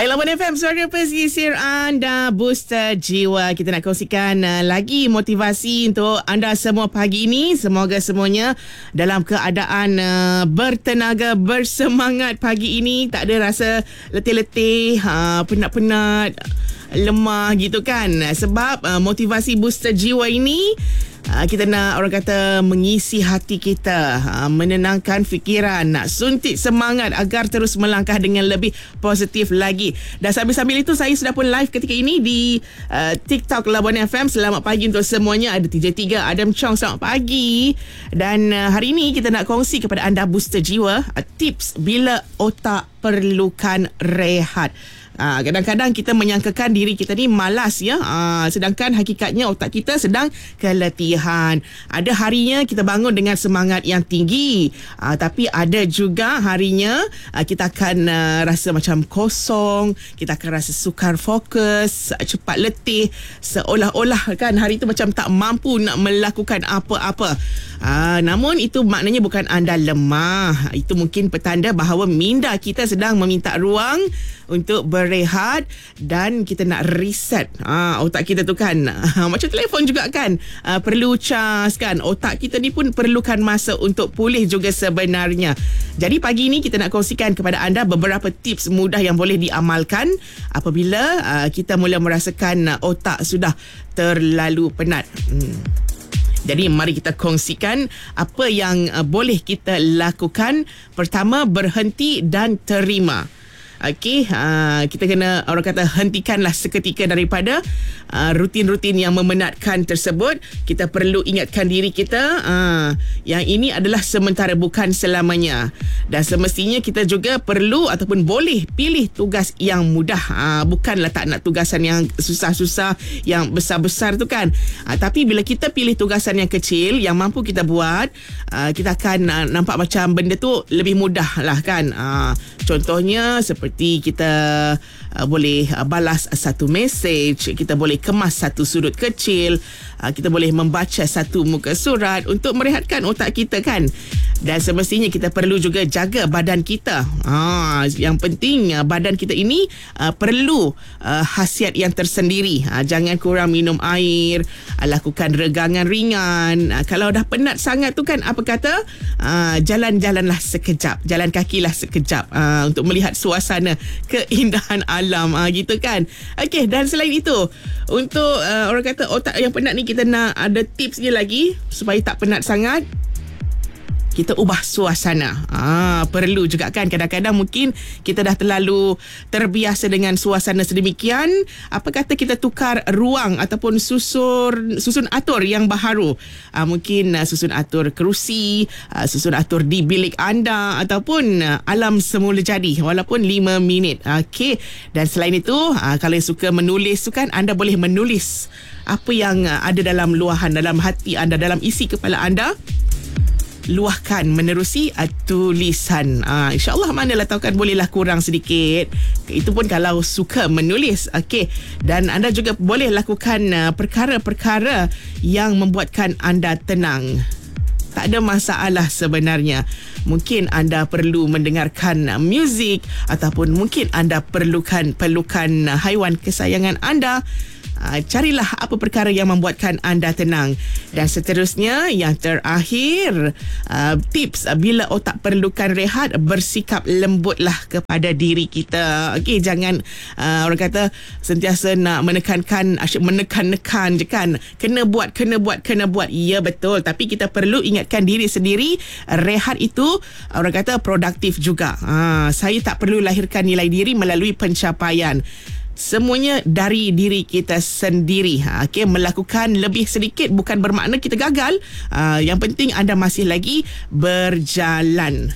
Baiklah, Labuan FM, suara pesisir anda, booster jiwa. Kita nak kongsikan lagi motivasi untuk anda semua pagi ini. Semoga semuanya dalam keadaan bertenaga, bersemangat pagi ini. Tak ada rasa letih-letih, penat-penat, lemah gitu kan. Sebab motivasi booster jiwa ini, kita nak, orang kata, mengisi hati kita, menenangkan fikiran, nak suntik semangat agar terus melangkah dengan lebih positif lagi. Dan sambil-sambil itu, saya sudah pun live ketika ini di TikTok Labuan FM. Selamat pagi untuk semuanya. Ada TJ3, Adam Chong, selamat pagi. Dan hari ini kita nak kongsi kepada anda booster jiwa, tips bila otak perlukan rehat. Kadang-kadang kita menyangkakan diri kita ni malas ya, sedangkan hakikatnya otak kita sedang keletihan. Ada harinya kita bangun dengan semangat yang tinggi, tapi ada juga harinya kita akan rasa macam kosong, kita akan rasa sukar fokus, cepat letih, seolah-olah kan hari itu macam tak mampu nak melakukan apa-apa. Namun itu maknanya bukan anda lemah. Itu mungkin petanda bahawa minda kita sedang meminta ruang untuk berehat dan kita nak reset otak kita tu kan. Macam telefon juga kan, perlu cas kan. Otak kita ni pun perlukan masa untuk pulih juga sebenarnya. Jadi pagi ni kita nak kongsikan kepada anda beberapa tips mudah yang boleh diamalkan apabila kita mula merasakan otak sudah terlalu penat. Jadi mari kita kongsikan apa yang boleh kita lakukan. Pertama, berhenti dan terima. Okey, kita kena, orang kata, hentikanlah seketika daripada rutin-rutin yang memenatkan tersebut. Kita perlu ingatkan diri kita, yang ini adalah sementara, bukan selamanya. Dan semestinya kita juga perlu ataupun boleh pilih tugas yang mudah. Bukanlah tak nak tugasan yang susah-susah, yang besar-besar tu kan. Tapi bila kita pilih tugasan yang kecil, yang mampu kita buat, kita akan nampak macam benda tu lebih mudah lah kan. Contohnya seperti kita boleh balas satu mesej, kita boleh kemas satu sudut kecil, kita boleh membaca satu muka surat untuk merehatkan otak kita kan. Dan semestinya kita perlu juga jaga badan kita. Yang penting badan kita ini perlu khasiat yang tersendiri. Jangan kurang minum air, lakukan regangan ringan. Kalau dah penat sangat tu kan, apa kata, jalan-jalanlah sekejap, jalan kakilah sekejap, untuk melihat suasana keindahan alam, gitu kan. Okey, dan selain itu, untuk orang kata otak yang penat ni, kita nak ada tipsnya lagi supaya tak penat sangat. Kita ubah suasana. Perlu juga kan. Kadang-kadang mungkin kita dah terlalu terbiasa dengan suasana sedemikian. Apa kata kita tukar ruang ataupun susun atur yang baharu. Mungkin susun atur kerusi, susun atur di bilik anda, ataupun alam semula jadi walaupun 5 minit. Okey. Dan selain itu, kalau suka menulis tu kan, anda boleh menulis apa yang ada dalam luahan, dalam hati anda, dalam isi kepala anda. Luahkan menerusi tulisan. InsyaAllah, manalah tahu kan, bolehlah kurang sedikit. Itu pun kalau suka menulis. Okey. Dan anda juga boleh lakukan perkara-perkara yang membuatkan anda tenang. Tak ada masalah sebenarnya. Mungkin anda perlu mendengarkan muzik, ataupun mungkin anda perlukan pelukan haiwan kesayangan anda. Carilah apa perkara yang membuatkan anda tenang. Dan seterusnya, yang terakhir, tips bila otak perlukan rehat, bersikap lembutlah kepada diri kita. Okey, jangan orang kata sentiasa nak menekan-nekan je kan. Kena buat. Ya betul, tapi kita perlu ingatkan diri sendiri, rehat itu, orang kata, produktif juga. Saya tak perlu lahirkan nilai diri melalui pencapaian. Semuanya dari diri kita sendiri. Okey, melakukan lebih sedikit bukan bermakna kita gagal. Yang penting anda masih lagi berjalan.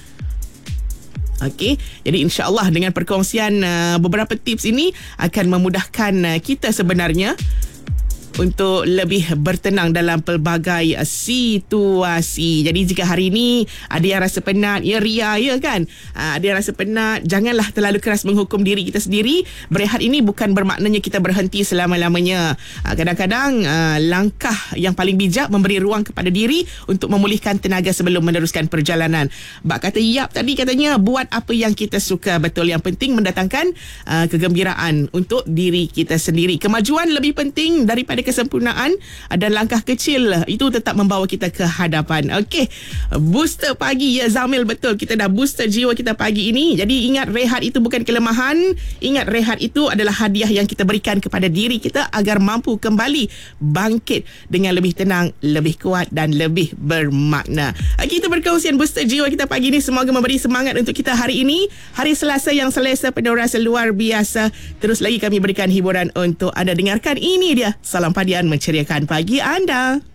Okey, jadi insya-Allah dengan perkongsian beberapa tips ini akan memudahkan kita sebenarnya untuk lebih bertenang dalam pelbagai situasi. Jadi jika hari ini ada yang rasa penat, ya ria ya kan, ada yang rasa penat, janganlah terlalu keras menghukum diri kita sendiri. Berehat ini bukan bermaknanya kita berhenti selama-lamanya. Kadang-kadang langkah yang paling bijak memberi ruang kepada diri untuk memulihkan tenaga sebelum meneruskan perjalanan. Bak kata Yap tadi katanya, buat apa yang kita suka. Betul, yang penting mendatangkan kegembiraan untuk diri kita sendiri. Kemajuan lebih penting daripada kesempurnaan, dan langkah kecil itu tetap membawa kita ke hadapan. Okey, booster pagi ya Zamil, betul, kita dah booster jiwa kita pagi ini. Jadi ingat, rehat itu bukan kelemahan. Ingat, rehat itu adalah hadiah yang kita berikan kepada diri kita agar mampu kembali bangkit dengan lebih tenang, lebih kuat dan lebih bermakna. Kita perkongsian booster jiwa kita pagi ini semoga memberi semangat untuk kita hari ini, hari Selasa yang selesa penuh rasa luar biasa. Terus lagi kami berikan hiburan untuk anda dengarkan. Ini dia Salam Padian menceriakan pagi anda.